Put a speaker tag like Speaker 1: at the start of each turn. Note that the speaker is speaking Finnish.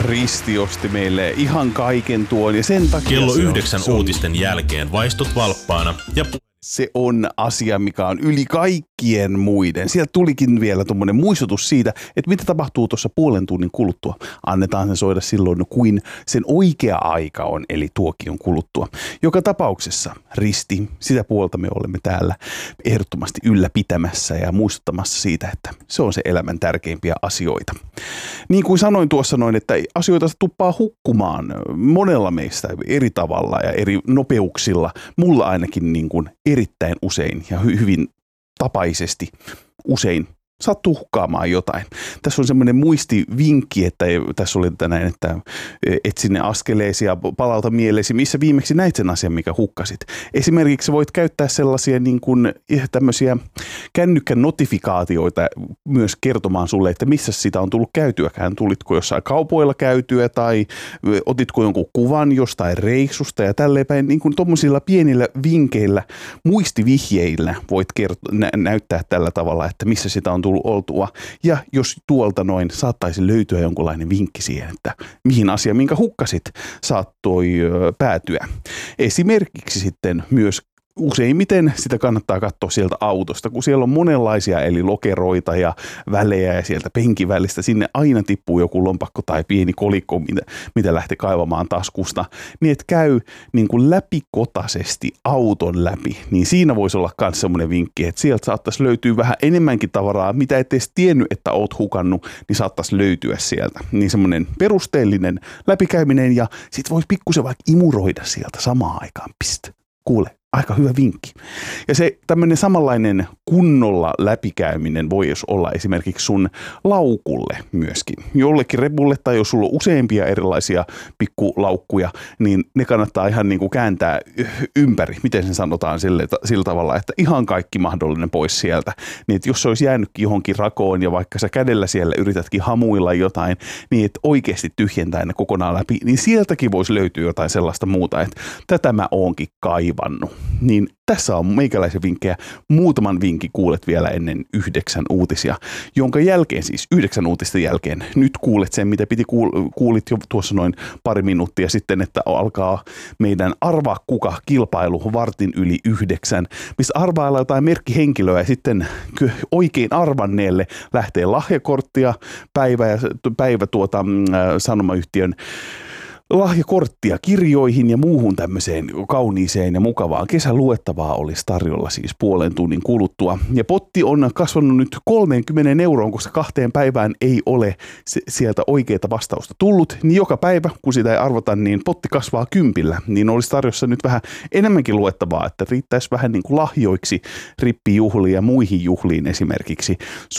Speaker 1: Risti osti meille ihan kaiken tuon ja sen takia
Speaker 2: Kello 9 uutisten jälkeen vaistut valppaana ja
Speaker 1: se on asia, mikä on yli kaikkien muiden. Sieltä tulikin vielä tuommoinen muistutus siitä, että mitä tapahtuu tuossa puolen tunnin kuluttua. Annetaan sen soida silloin, kuin sen oikea aika on, eli tuokion kuluttua. Joka tapauksessa, Risti, sitä puolta me olemme täällä ehdottomasti ylläpitämässä ja muistuttamassa siitä, että se on se elämän tärkeimpiä asioita. Niin kuin sanoin tuossa noin, että asioita tuppaa hukkumaan monella meistä eri tavalla ja eri nopeuksilla. Mulla ainakin niin kuin erittäin usein ja hyvin tapaisesti usein sattuu hukkaamaan jotain. Tässä on semmoinen muistivinkki, että tässä oli näin, että et sinne askeleesi ja palauta mieleesi, missä viimeksi näit sen asian, mikä hukkasit. Esimerkiksi voit käyttää sellaisia niin kuin tämmöisiä kännykän notifikaatioita myös kertomaan sulle, että missä sitä on tullut käytyäkään. Tulitko jossain kaupoilla käytyä tai otitko jonkun kuvan jostain reissusta ja tälleen päin. Niin kuin tommosilla pienillä vinkeillä, muistivihjeillä voit näyttää tällä tavalla, että missä sitä on tullut oltua. Ja jos tuolta noin saattaisi löytyä jonkunlainen vinkki siihen, että mihin asia, minkä hukkasit, saattoi päätyä. Esimerkiksi sitten myös useimmiten sitä kannattaa katsoa sieltä autosta, kun siellä on monenlaisia eli lokeroita ja välejä ja sieltä penkin välistä sinne aina tippuu joku lompakko tai pieni kolikko, mitä lähtee kaivamaan taskusta, niin et käy niin kuin läpikotaisesti auton läpi, niin siinä voisi olla myös semmoinen vinkki, että sieltä saattaisi löytyä vähän enemmänkin tavaraa, mitä et edes tiennyt, että oot hukannut, niin saattaisi löytyä sieltä. Niin semmoinen perusteellinen läpikäyminen ja sit voisi pikkusen vaikka imuroida sieltä samaan aikaan. Kuule. Aika hyvä vinkki. Ja se tämmöinen samanlainen kunnolla läpikäyminen voisi olla esimerkiksi sun laukulle myöskin. Jollekin repulle tai jos sulla on useampia erilaisia pikkulaukkuja, niin ne kannattaa ihan niin kuin kääntää ympäri. Miten sen sanotaan sillä tavalla, että ihan kaikki mahdollinen pois sieltä. Niin että jos se olisi jäänytkin johonkin rakoon ja vaikka sä kädellä siellä yritätkin hamuilla jotain, niin että oikeasti tyhjentää ne kokonaan läpi, niin sieltäkin voisi löytyä jotain sellaista muuta, että tätä mä oonkin kaivannut. Niin tässä on meikäläisen vinkkejä. Muutaman vinkin kuulet vielä ennen 9 uutisia, jonka jälkeen siis 9 uutisten jälkeen nyt kuulet sen, mitä kuulit jo tuossa noin pari minuuttia sitten, että alkaa meidän Arvaa kuka -kilpailu vartin yli 9, missä arvaillaan jotain merkkihenkilöä ja sitten oikein arvanneelle lähtee lahjakorttia, päivä sanomayhtiön lahjakorttia kirjoihin ja muuhun tämmöiseen kauniiseen ja mukavaan kesäluettavaa olisi tarjolla siis puolen tunnin kuluttua. Ja potti on kasvanut nyt 30 €, koska 2 päivään ei ole sieltä oikeaa vastausta tullut. Niin joka päivä, kun sitä ei arvota, niin potti kasvaa 10. Niin olisi tarjossa nyt vähän enemmänkin luettavaa, että riittäisi vähän niin kuin lahjoiksi rippijuhliin ja muihin juhliin esimerkiksi